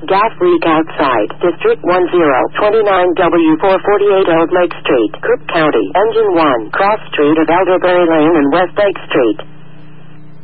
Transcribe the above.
gas leak outside, District 1029W448 Old Lake Street, Cook County, Engine 1, Cross Street of Elderberry Lane and West Lake Street.